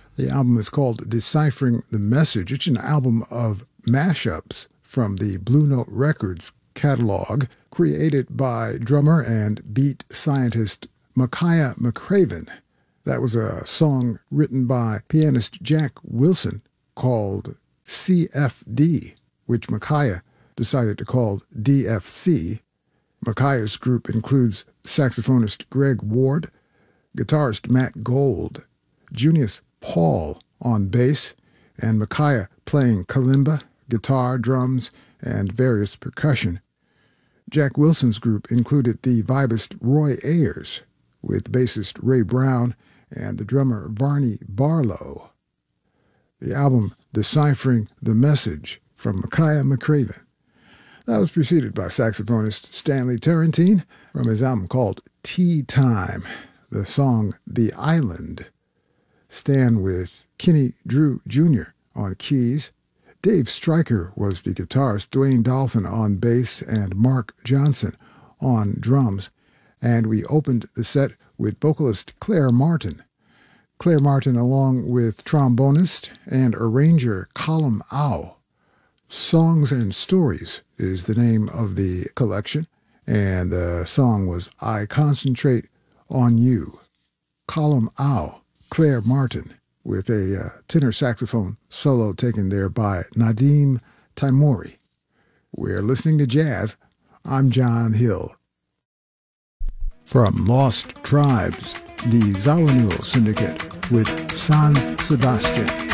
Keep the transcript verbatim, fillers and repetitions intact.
The album is called Deciphering the Message. It's an album of mashups from the Blue Note Records catalog, created by drummer and beat scientist Makaya McCraven. That was a song written by pianist Jack Wilson called C F D, which Makaya decided to call D F C. Makaya's group includes saxophonist Greg Ward, guitarist Matt Gold, Junius Paul on bass, and Makaya playing kalimba, guitar, drums, and various percussion. Jack Wilson's group included the vibist Roy Ayers, with bassist Ray Brown and the drummer Barney Barlow. The album Deciphering the Message from Makaya McCraven. That was preceded by saxophonist Stanley Turrentine from his album called Tea Time, the song The Island. Stan with Kenny Drew Junior on keys. Dave Stryker was the guitarist, Dwayne Dolphin on bass, and Mark Johnson on drums. And we opened the set with vocalist Claire Martin. Claire Martin along with trombonist and arranger Colum Au. Songs and Stories is the name of the collection, and the song was I Concentrate on You. Colum Au, Claire Martin, with a uh, tenor saxophone solo taken there by Nadim Taimouri. We're listening to jazz. I'm John Hill. From Lost Tribes, the Zawinul Syndicate with San Sebastian.